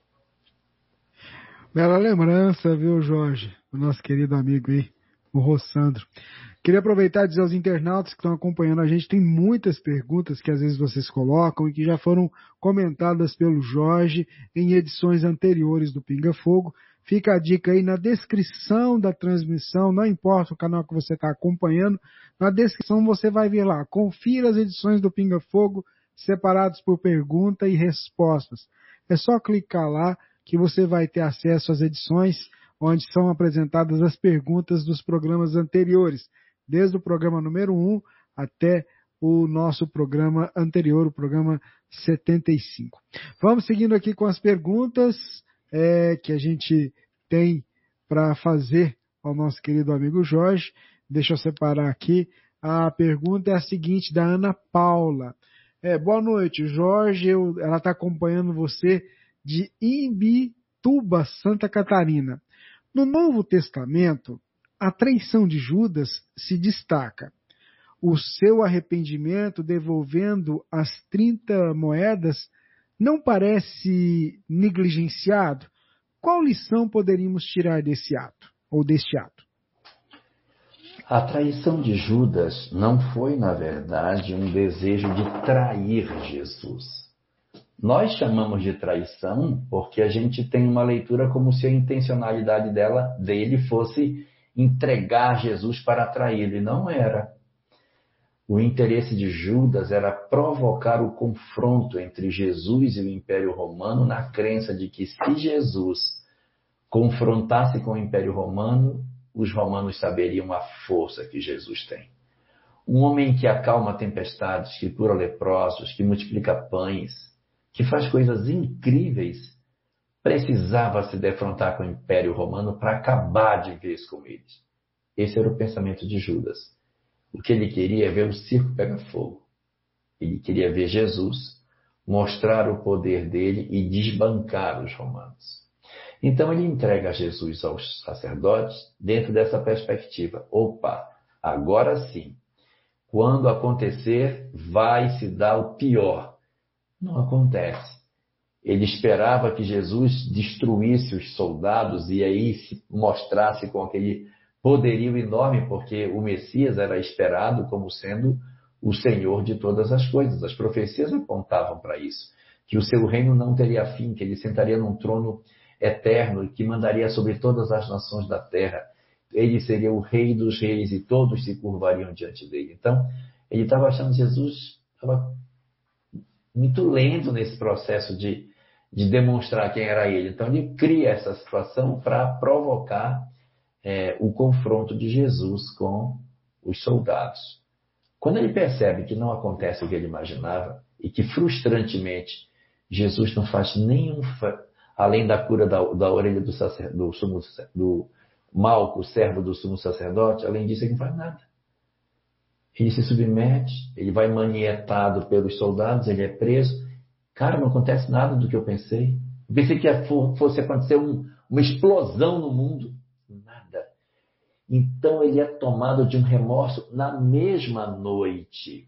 Bela lembrança, viu, Jorge? O nosso querido amigo aí, o Rossandro. Queria aproveitar e dizer aos internautas que estão acompanhando a gente, tem muitas perguntas que às vezes vocês colocam e que já foram comentadas pelo Jorge em edições anteriores do Pinga Fogo. Fica a dica aí na descrição da transmissão, não importa o canal que você está acompanhando, na descrição você vai ver lá, confira as edições do Pinga Fogo separados por pergunta e respostas. É só clicar lá que você vai ter acesso às edições onde são apresentadas as perguntas dos programas anteriores, desde o programa número 1 até o nosso programa anterior, o programa 75. Vamos seguindo aqui com as perguntas que a gente tem para fazer ao nosso querido amigo Jorge. Deixa eu separar aqui. A pergunta é a seguinte, da Ana Paula. Boa noite, Jorge. Ela está acompanhando você de Imbituba, Santa Catarina. No Novo Testamento, a traição de Judas se destaca. O seu arrependimento devolvendo as 30 moedas não parece negligenciado? Qual lição poderíamos tirar desse ato, ou deste ato? A traição de Judas não foi, na verdade, um desejo de trair Jesus. Nós chamamos de traição porque a gente tem uma leitura como se a intencionalidade dele fosse entregar Jesus para traí-lo, e não era. O interesse de Judas era provocar o confronto entre Jesus e o Império Romano na crença de que se Jesus confrontasse com o Império Romano, os romanos saberiam a força que Jesus tem. Um homem que acalma tempestades, que cura leprosos, que multiplica pães, que faz coisas incríveis, precisava se defrontar com o Império Romano para acabar de vez com eles. Esse era o pensamento de Judas. O que ele queria é ver o circo pegar fogo. Ele queria ver Jesus, mostrar o poder dele e desbancar os romanos. Então ele entrega Jesus aos sacerdotes dentro dessa perspectiva. Opa, agora sim, quando acontecer, vai se dar o pior. Não acontece. Ele esperava que Jesus destruísse os soldados e aí se mostrasse com aquele poderio enorme, porque o Messias era esperado como sendo o Senhor de todas as coisas. As profecias apontavam para isso, que o seu reino não teria fim, que ele sentaria num trono eterno e que mandaria sobre todas as nações da terra. Ele seria o rei dos reis e todos se curvariam diante dele. Então, ele estava achando que Jesus estava muito lento nesse processo de demonstrar quem era ele. Então, ele cria essa situação para provocar o confronto de Jesus com os soldados. Quando ele percebe que não acontece o que ele imaginava e que, frustrantemente, Jesus não faz nenhum... além da cura da orelha do Malco, servo do sumo sacerdote, além disso, ele não faz nada. Ele se submete, ele vai manietado pelos soldados, ele é preso. Cara, não acontece nada do que eu pensei. Eu pensei que fosse acontecer uma explosão no mundo. Nada. Então ele é tomado de um remorso na mesma noite.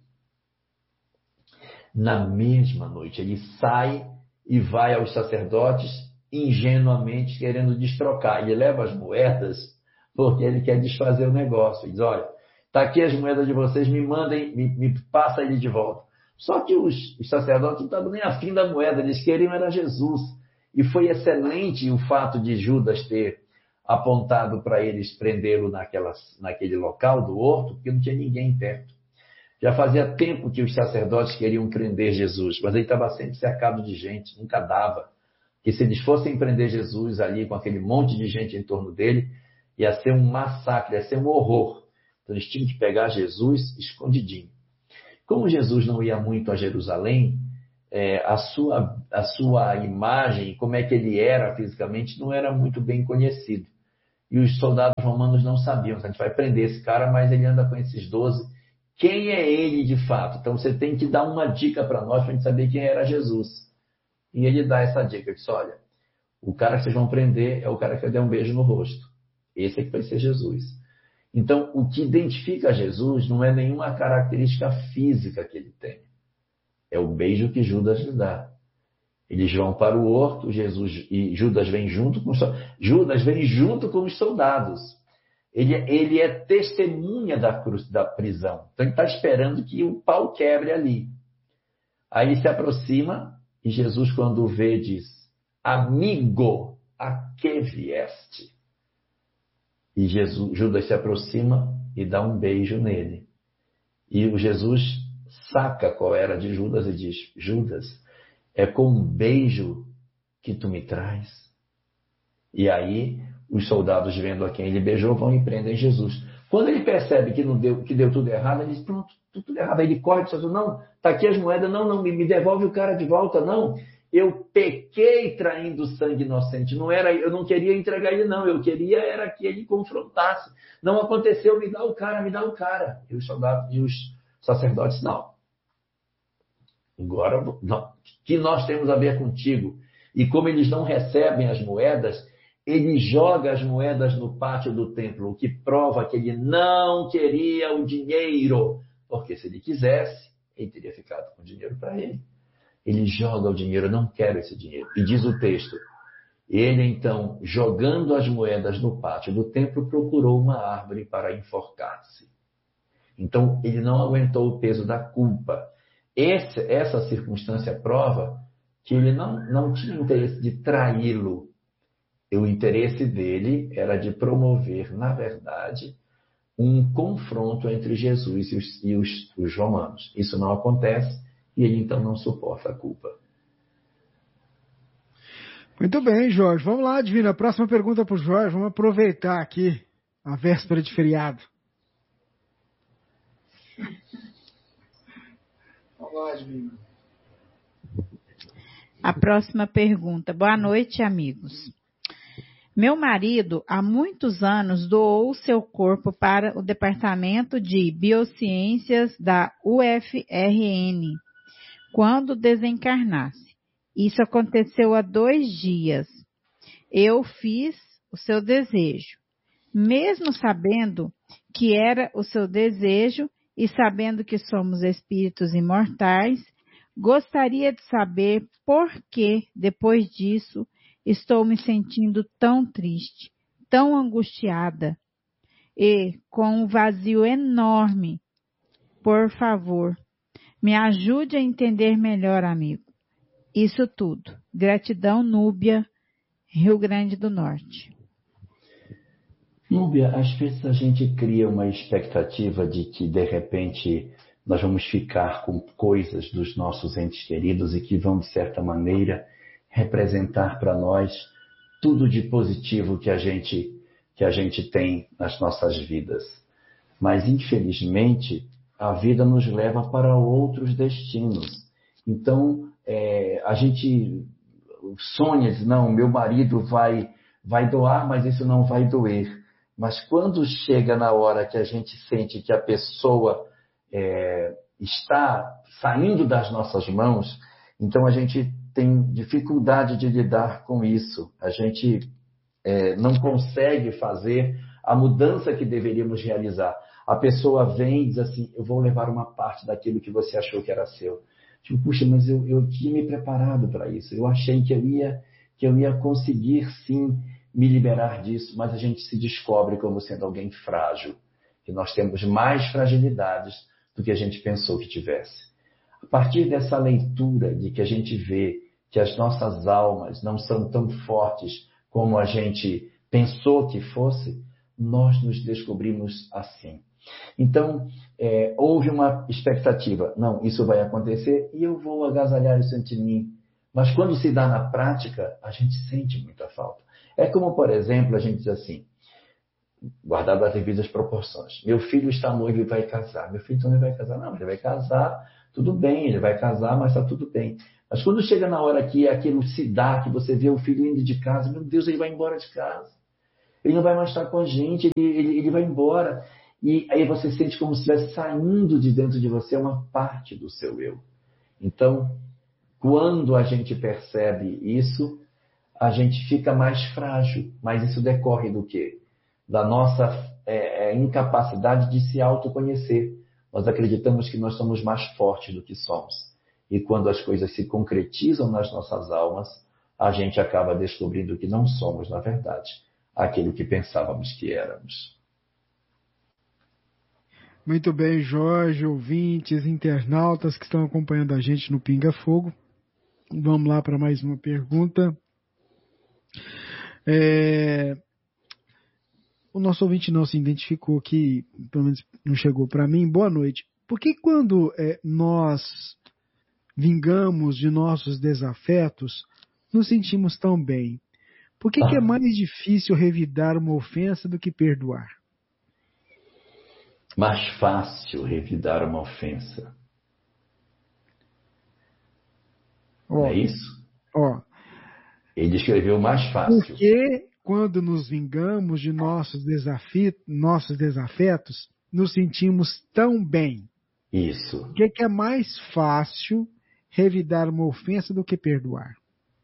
Na mesma noite. Ele sai e vai aos sacerdotes ingenuamente querendo destrocar. Ele leva as moedas porque ele quer desfazer o negócio. Ele diz, olha, está aqui as moedas de vocês, me mandem, me passa ele de volta. Só que os sacerdotes não estavam nem afim da moeda, eles queriam era Jesus. E foi excelente o fato de Judas ter apontado para eles prendê-lo naquele local do horto, porque não tinha ninguém perto. Já fazia tempo que os sacerdotes queriam prender Jesus, mas ele estava sempre cercado de gente, nunca dava. Que se eles fossem prender Jesus ali com aquele monte de gente em torno dele, ia ser um massacre, ia ser um horror. Então eles tinham que pegar Jesus escondidinho. Como Jesus não ia muito a Jerusalém, a sua imagem, como é que ele era fisicamente, não era muito bem conhecido. E os soldados romanos não sabiam. A gente vai prender esse cara, mas ele anda com esses 12. Quem é ele de fato? Então você tem que dar uma dica para nós, para a gente saber quem era Jesus. E ele dá essa dica. Ele diz, olha, o cara que vocês vão prender é o cara que deu um beijo no rosto. Esse é que vai ser Jesus. Então, o que identifica Jesus não é nenhuma característica física que ele tem. É o beijo que Judas lhe dá. Eles vão para o horto, Jesus e Judas vem junto com os soldados. Ele é testemunha da prisão. Então ele está esperando que o pau quebre ali. Aí ele se aproxima e Jesus, quando o vê, diz: Amigo, a que vieste? E Judas se aproxima e dá um beijo nele. E o Jesus saca qual era de Judas e diz: Judas, é com um beijo que tu me traz. E aí os soldados, vendo a quem ele beijou, vão e prendem Jesus. Quando ele percebe que deu tudo errado, ele diz: pronto, tudo errado. Aí ele corre e diz: não, está aqui as moedas, não, me devolve o cara de volta, não. Eu pequei traindo sangue inocente. Eu não queria entregar ele, não. Eu queria era que ele confrontasse. Não aconteceu, me dá o cara. E os soldados e os sacerdotes, não. Agora, não, que nós temos a ver contigo? E como eles não recebem as moedas, ele joga as moedas no pátio do templo, o que prova que ele não queria o dinheiro, porque se ele quisesse, ele teria ficado com o dinheiro para ele. Ele joga o dinheiro, eu não quero esse dinheiro. E diz o texto, ele então, jogando as moedas no pátio do templo, procurou uma árvore para enforcar-se. Então, ele não aguentou o peso da culpa. Essa circunstância prova que ele não tinha interesse de traí-lo. O interesse dele era de promover, na verdade, um confronto entre Jesus e os romanos. Isso não acontece e ele então não suporta a culpa. Muito bem, Jorge. Vamos lá, Divino. A próxima pergunta para o Jorge. Vamos aproveitar aqui a véspera de feriado. Vamos lá, Divino. A próxima pergunta. Boa noite, amigos. Meu marido, há muitos anos, doou seu corpo para o Departamento de Biociências da UFRN, quando desencarnasse. Isso aconteceu há 2 dias. Eu fiz o seu desejo. Mesmo sabendo que era o seu desejo e sabendo que somos espíritos imortais, gostaria de saber por que, depois disso, estou me sentindo tão triste, tão angustiada e com um vazio enorme. Por favor, me ajude a entender melhor, amigo. Isso tudo. Gratidão, Núbia, Rio Grande do Norte. Núbia, às vezes a gente cria uma expectativa de que, de repente, nós vamos ficar com coisas dos nossos entes queridos e que vão, de certa maneira, representar para nós tudo de positivo que a gente tem nas nossas vidas. Mas, infelizmente, a vida nos leva para outros destinos. Então, a gente sonha, diz, não, meu marido vai doar, mas isso não vai doer. Mas quando chega na hora que a gente sente que a pessoa está saindo das nossas mãos, então a gente tem dificuldade de lidar com isso. A gente não consegue fazer a mudança que deveríamos realizar. A pessoa vem e diz assim, eu vou levar uma parte daquilo que você achou que era seu. Tipo, puxa, mas eu tinha me preparado para isso. Eu achei que eu ia conseguir, sim, me liberar disso, mas a gente se descobre como sendo alguém frágil. Que nós temos mais fragilidades do que a gente pensou que tivesse. A partir dessa leitura de que a gente vê que as nossas almas não são tão fortes como a gente pensou que fosse, nós nos descobrimos assim. Então, houve uma expectativa. Não, isso vai acontecer e eu vou agasalhar isso ante mim. Mas quando se dá na prática, a gente sente muita falta. É como, por exemplo, a gente diz assim, guardado as devidas proporções. Meu filho está noivo e vai casar. Meu filho também vai casar. Não, ele vai casar, tudo bem, ele vai casar, mas está tudo bem. Mas quando chega na hora que aquilo se dá, que você vê o filho indo de casa, meu Deus, ele vai embora de casa. Ele não vai mais estar com a gente, ele vai embora. E aí você sente como se estivesse saindo de dentro de você uma parte do seu eu. Então, quando a gente percebe isso, a gente fica mais frágil. Mas isso decorre do quê? Da nossa incapacidade de se autoconhecer. Nós acreditamos que nós somos mais fortes do que somos. E quando as coisas se concretizam nas nossas almas, a gente acaba descobrindo que não somos, na verdade, aquilo que pensávamos que éramos. Muito bem, Jorge, ouvintes, internautas que estão acompanhando a gente no Pinga Fogo. Vamos lá para mais uma pergunta. O nosso ouvinte não se identificou aqui, pelo menos não chegou para mim. Boa noite. Por que quando nós vingamos de nossos desafetos, nos sentimos tão bem? Por que é mais difícil revidar uma ofensa do que perdoar? Mais fácil revidar uma ofensa. Não é isso? Ele escreveu mais fácil. Porque quando nos vingamos de nossos desafetos, nos sentimos tão bem. Isso. Por que é mais fácil revidar uma ofensa do que perdoar?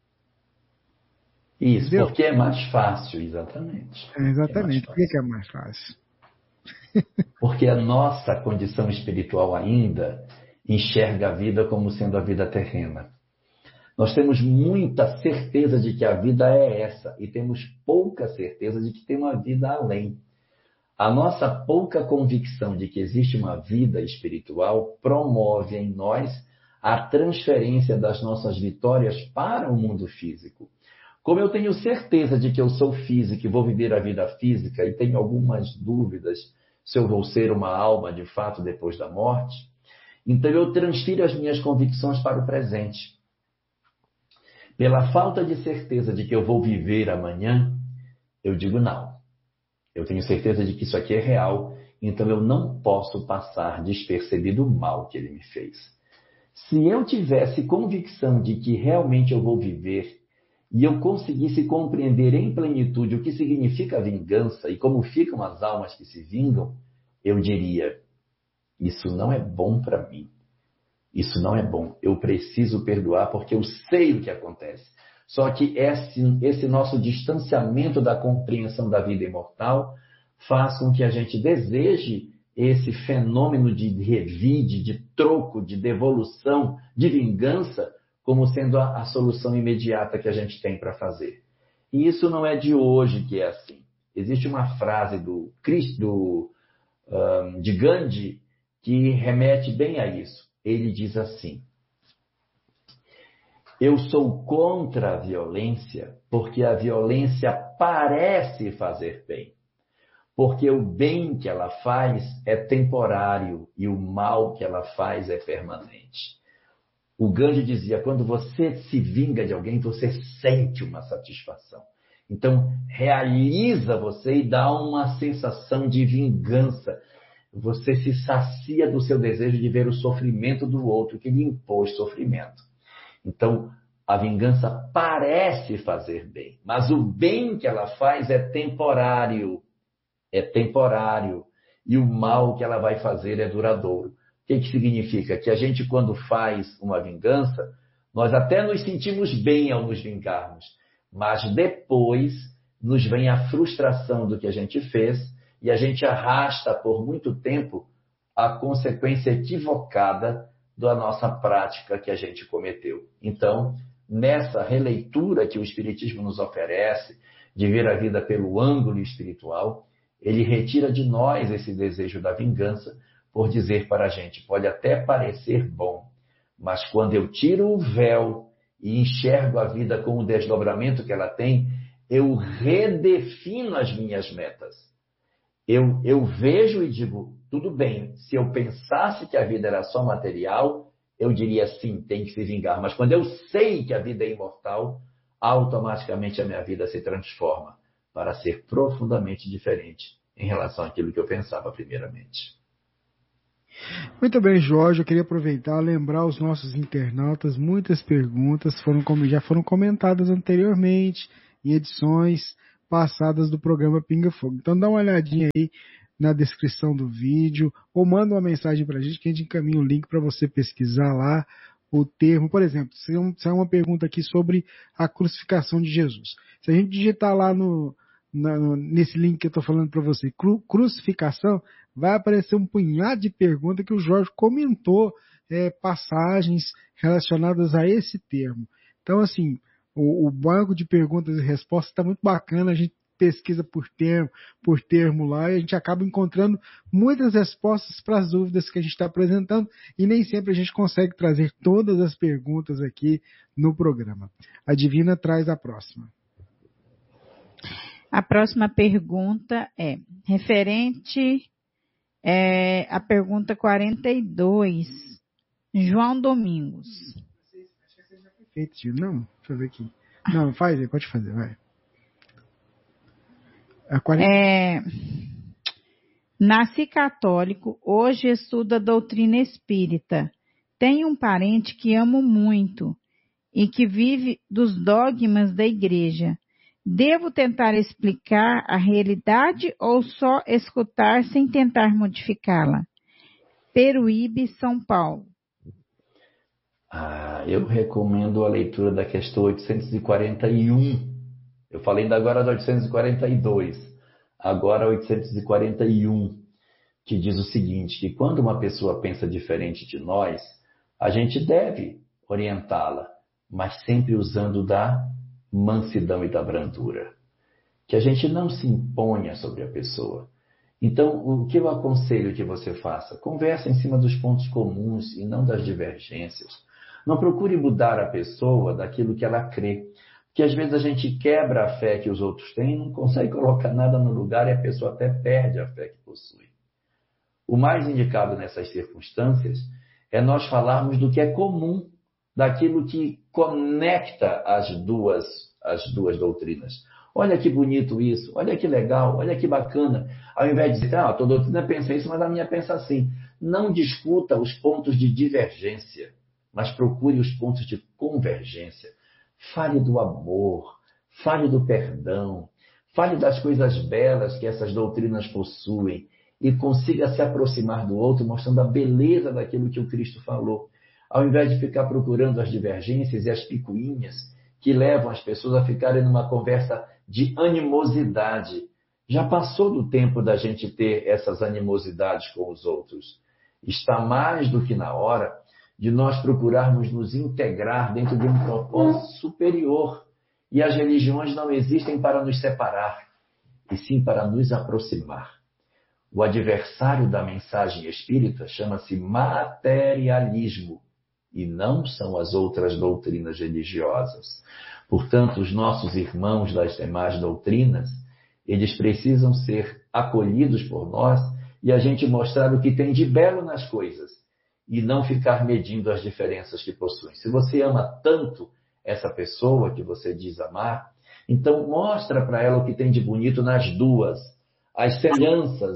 Isso, entendeu? Porque é mais fácil, exatamente. Exatamente. Por que é mais fácil? Porque a nossa condição espiritual ainda enxerga a vida como sendo a vida terrena. Nós temos muita certeza de que a vida é essa e temos pouca certeza de que tem uma vida além. A nossa pouca convicção de que existe uma vida espiritual promove em nós a transferência das nossas vitórias para o mundo físico. Como eu tenho certeza de que eu sou físico e vou viver a vida física e tenho algumas dúvidas se eu vou ser uma alma de fato depois da morte, então eu transfiro as minhas convicções para o presente. Pela falta de certeza de que eu vou viver amanhã, eu digo não. Eu tenho certeza de que isso aqui é real, então eu não posso passar despercebido o mal que ele me fez. Se eu tivesse convicção de que realmente eu vou viver e eu conseguisse compreender em plenitude o que significa a vingança e como ficam as almas que se vingam, eu diria, isso não é bom para mim. Isso não é bom. Eu preciso perdoar porque eu sei o que acontece. Só que esse nosso distanciamento da compreensão da vida imortal faz com que a gente deseje esse fenômeno de revide, de troco, de devolução, de vingança, como sendo a solução imediata que a gente tem para fazer. E isso não é de hoje que é assim. Existe uma frase de Gandhi que remete bem a isso. Ele diz assim: eu sou contra a violência porque a violência parece fazer bem. Porque o bem que ela faz é temporário e o mal que ela faz é permanente. O Gandhi dizia, quando você se vinga de alguém, você sente uma satisfação. Então, realiza você e dá uma sensação de vingança. Você se sacia do seu desejo de ver o sofrimento do outro, que lhe impôs sofrimento. Então, a vingança parece fazer bem, mas o bem que ela faz é temporário. É temporário. E o mal que ela vai fazer é duradouro. O que significa? Que a gente, quando faz uma vingança, nós até nos sentimos bem ao nos vingarmos, mas depois nos vem a frustração do que a gente fez e a gente arrasta por muito tempo a consequência equivocada da nossa prática que a gente cometeu. Então, nessa releitura que o Espiritismo nos oferece, de ver a vida pelo ângulo espiritual, ele retira de nós esse desejo da vingança por dizer para a gente, pode até parecer bom, mas quando eu tiro o véu e enxergo a vida com o desdobramento que ela tem, eu redefino as minhas metas. Eu vejo e digo, tudo bem, se eu pensasse que a vida era só material, eu diria sim, tem que se vingar. Mas quando eu sei que a vida é imortal, automaticamente a minha vida se transforma para ser profundamente diferente em relação àquilo que eu pensava primeiramente. Muito bem, Jorge, eu queria aproveitar e lembrar os nossos internautas, muitas perguntas já foram comentadas anteriormente em edições passadas do programa Pinga Fogo. Então dá uma olhadinha aí na descrição do vídeo ou manda uma mensagem para a gente que a gente encaminha o link para você pesquisar lá o termo. Por exemplo, se é uma pergunta aqui sobre a crucificação de Jesus. Se a gente digitar lá nesse link que eu estou falando para você, crucificação, vai aparecer um punhado de perguntas que o Jorge comentou, passagens relacionadas a esse termo. Então, assim, o banco de perguntas e respostas está muito bacana, a gente pesquisa por termo lá e a gente acaba encontrando muitas respostas para as dúvidas que a gente está apresentando e nem sempre a gente consegue trazer todas as perguntas aqui no programa. A Divina traz a próxima. A próxima pergunta é referente à pergunta 42, João Domingos. Acho que você já foi feito, tio. Não, deixa eu ver aqui. Não, faz aí, pode fazer, vai. Nasci católico, hoje estudo a doutrina espírita. Tenho um parente que amo muito e que vive dos dogmas da igreja. Devo tentar explicar a realidade ou só escutar sem tentar modificá-la? Peruíbe, São Paulo. Eu recomendo a leitura da questão 841. Eu falei ainda agora da 842. Agora 841, que diz o seguinte, que quando uma pessoa pensa diferente de nós, a gente deve orientá-la, mas sempre usando da mansidão e da brandura. Que a gente não se imponha sobre a pessoa. Então, o que eu aconselho que você faça? Conversa em cima dos pontos comuns e não das divergências. Não procure mudar a pessoa daquilo que ela crê. Porque às vezes a gente quebra a fé que os outros têm, não consegue colocar nada no lugar e a pessoa até perde a fé que possui. O mais indicado nessas circunstâncias é nós falarmos do que é comum, daquilo que conecta as duas doutrinas. Olha que bonito isso, olha que legal, olha que bacana. Ao invés de dizer, a tua doutrina pensa isso, mas a minha pensa assim. Não discuta os pontos de divergência, mas procure os pontos de convergência. Fale do amor, fale do perdão, fale das coisas belas que essas doutrinas possuem e consiga se aproximar do outro mostrando a beleza daquilo que o Cristo falou. Ao invés de ficar procurando as divergências e as picuinhas que levam as pessoas a ficarem numa conversa de animosidade. Já passou do tempo da gente ter essas animosidades com os outros. Está mais do que na hora de nós procurarmos nos integrar dentro de um propósito superior. E as religiões não existem para nos separar, e sim para nos aproximar. O adversário da mensagem espírita chama-se materialismo, e não são as outras doutrinas religiosas. Portanto, os nossos irmãos das demais doutrinas, eles precisam ser acolhidos por nós e a gente mostrar o que tem de belo nas coisas e não ficar medindo as diferenças que possuem. Se você ama tanto essa pessoa que você diz amar, então mostra para ela o que tem de bonito nas duas, as semelhanças,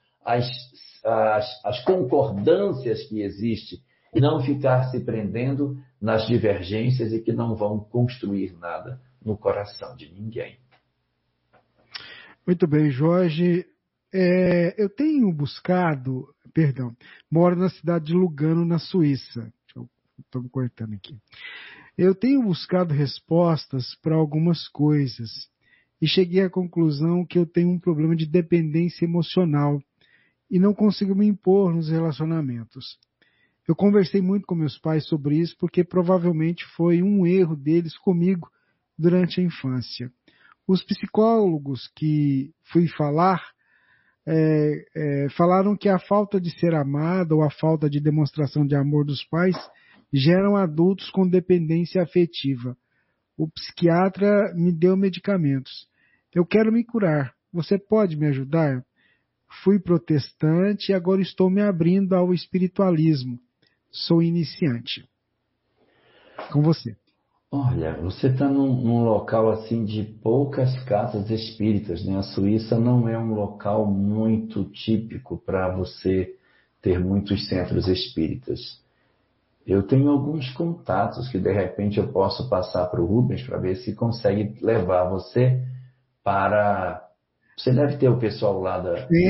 as concordâncias que existem, não ficar se prendendo nas divergências e que não vão construir nada no coração de ninguém. Muito bem, Jorge. Eu tenho buscado, moro na cidade de Lugano, na Suíça. Estou me cortando aqui. Eu tenho buscado respostas para algumas coisas e cheguei à conclusão que eu tenho um problema de dependência emocional e não consigo me impor nos relacionamentos. Eu conversei muito com meus pais sobre isso porque provavelmente foi um erro deles comigo durante a infância. Os psicólogos que fui falar falaram que a falta de ser amada ou a falta de demonstração de amor dos pais geram adultos com dependência afetiva. O psiquiatra me deu medicamentos. Eu quero me curar. Você pode me ajudar? Fui protestante e agora estou me abrindo ao espiritualismo. Sou iniciante. Com você. Olha, você está num local assim de poucas casas espíritas, né? A Suíça não é um local muito típico para você ter muitos centros espíritas. Eu tenho alguns contatos que de repente eu posso passar para o Rubens para ver se consegue levar você para... Você deve ter o pessoal lá da